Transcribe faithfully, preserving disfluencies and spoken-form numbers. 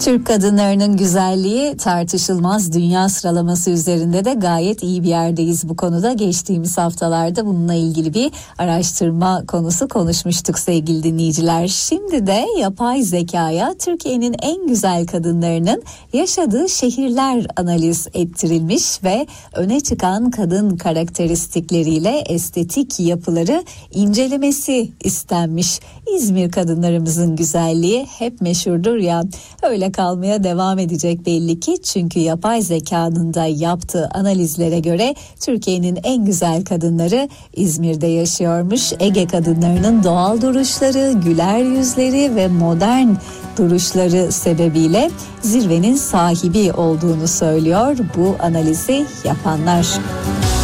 Türk kadınlarının güzelliği tartışılmaz, dünya sıralaması üzerinde de gayet iyi bir yerdeyiz bu konuda. Geçtiğimiz haftalarda bununla ilgili bir araştırma konusu konuşmuştuk sevgili dinleyiciler. Şimdi de yapay zekaya Türkiye'nin en güzel kadınlarının yaşadığı şehirler analiz ettirilmiş ve öne çıkan kadın karakteristikleriyle estetik yapıları incelemesi istenmiş. İzmir kadınlarımızın güzelliği hep meşhurdur ya, öyle kalmaya devam edecek belli ki, çünkü yapay zekanın da yaptığı analizlere göre Türkiye'nin en güzel kadınları İzmir'de yaşıyormuş. Ege kadınlarının doğal duruşları, güler yüzleri ve modern duruşları sebebiyle zirvenin sahibi olduğunu söylüyor bu analizi yapanlar.